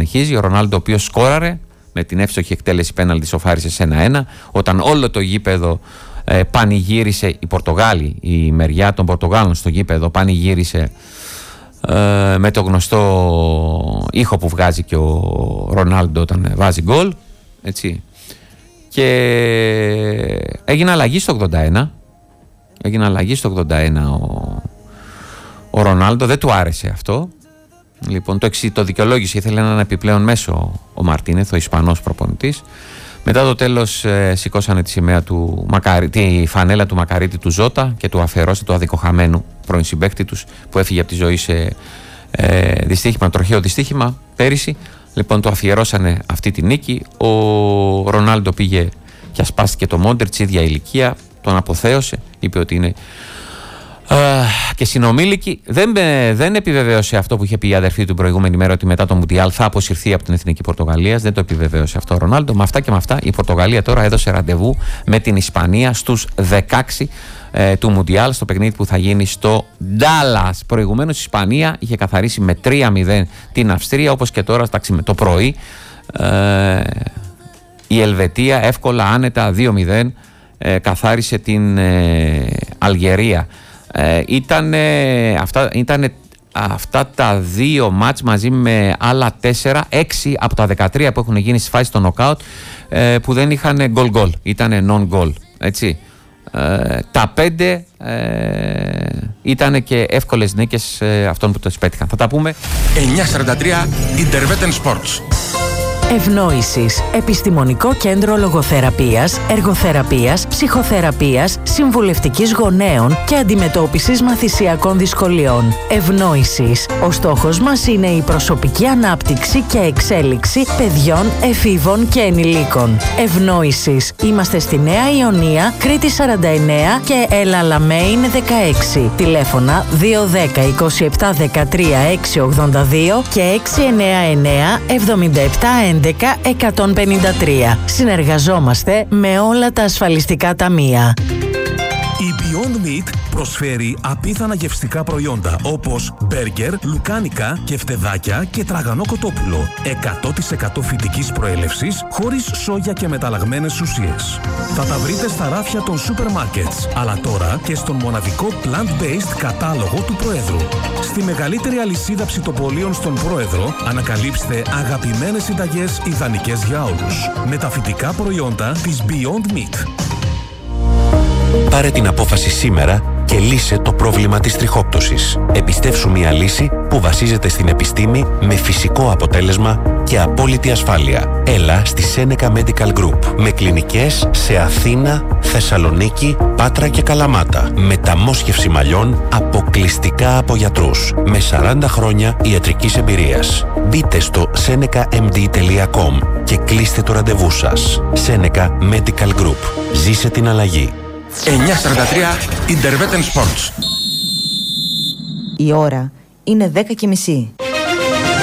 συνεχίζει. Ο Ρονάλντο, ο οποίος σκόραρε με την εύστοχη εκτέλεση πέναλτι, σοφάρισε σε 1-1. Όταν όλο το γήπεδο πανηγύρισε, οι Πορτογάλοι, η μεριά των Πορτογάλων στο γήπεδο πανηγύρισε με το γνωστό ήχο που βγάζει και ο Ρονάλντο όταν βάζει γκολ, έτσι. Και έγινε αλλαγή στο 81. Έγινε αλλαγή στο 81 ο Ρονάλντο, δεν του άρεσε αυτό. Λοιπόν, το δικαιολόγησε, ήθελε έναν επιπλέον μέσο ο Μαρτίνεθ, ο Ισπανός προπονητής. Μετά το τέλος σηκώσανε τη σημαία του τη φανέλα του Μακαρίτη του Ζώτα και του αφιερώσε το αδικοχαμένου πρώην συμπαίκτη τους που έφυγε από τη ζωή σε τροχαίο δυστύχημα πέρυσι. Λοιπόν, το αφιερώσανε αυτή τη νίκη. Ο Ρονάλντο πήγε και ασπάστηκε το Μόντριτς, ίδια ηλικία, τον αποθέωσε, είπε ότι είναι και συνομήλικοι. Δεν επιβεβαίωσε αυτό που είχε πει η αδερφή του την προηγούμενη μέρα, ότι μετά το Μουντιάλ θα αποσυρθεί από την Εθνική Πορτογαλίας. Δεν το επιβεβαίωσε αυτό ο Ρονάλντο. Με αυτά και με αυτά η Πορτογαλία τώρα έδωσε ραντεβού με την Ισπανία στους 16 του Μουντιάλ, στο παιχνίδι που θα γίνει στο Ντάλλας. Προηγουμένως η Ισπανία είχε καθαρίσει με 3-0 την Αυστρία, όπως και τώρα το πρωί η Ελβετία εύκολα, άνετα 2-0 καθάρισε την Αλγερία. Ήταν αυτά τα δύο μάτς μαζί με άλλα 4, 6 από τα 13 που έχουν γίνει στη φάση των νοκάουτ που δεν είχαν γκολ-γκολ, ήταν non-goal, έτσι. Τα 5 ήταν και εύκολες νίκες αυτών που το πέτυχαν. Θα τα πούμε. 9:43 Interveten Sports. Ευνόησης. Επιστημονικό κέντρο λογοθεραπείας, εργοθεραπείας, ψυχοθεραπείας, συμβουλευτικής γονέων και αντιμετώπισης μαθησιακών δυσκολιών. Ευνόησης. Ο στόχος μας είναι η προσωπική ανάπτυξη και εξέλιξη παιδιών, εφήβων και ενηλίκων. Ευνόησης. Είμαστε στη Νέα Ιωνία, Κρήτη 49 και Ελαλαμέιν 16. Τηλέφωνα 210 27 13 682 και 699 77 11 153. Συνεργαζόμαστε με όλα τα ασφαλιστικά ταμεία. Η Beyond Meat προσφέρει απίθανα γευστικά προϊόντα όπως μπέργκερ, λουκάνικα, κεφτεδάκια και τραγανό κοτόπουλο. 100% φυτικής προέλευσης, χωρίς σόγια και μεταλλαγμένες ουσίες. Θα τα βρείτε στα ράφια των σούπερ μάρκετς, αλλά τώρα και στον μοναδικό plant-based κατάλογο του Προέδρου. Στη μεγαλύτερη αλυσίδα ψητοπολίων στον Πρόεδρο, ανακαλύψτε αγαπημένες συνταγές ιδανικές για όλους. Με τα φυτικά προϊόντα της Beyond Meat. Πάρε την απόφαση σήμερα και λύσε το πρόβλημα της τριχόπτωσης. Επιστεύσου μια λύση που βασίζεται στην επιστήμη με φυσικό αποτέλεσμα και απόλυτη ασφάλεια. Έλα στη Seneca Medical Group με κλινικές σε Αθήνα, Θεσσαλονίκη, Πάτρα και Καλαμάτα. Μεταμόσχευση μαλλιών αποκλειστικά από γιατρούς με 40 χρόνια ιατρικής εμπειρίας. Μπείτε στο senecamd.com και κλείστε το ραντεβού σας. Seneca Medical Group. Ζήσε την αλλαγή. 9:43 Interveten Sports. Η ώρα είναι 10:30.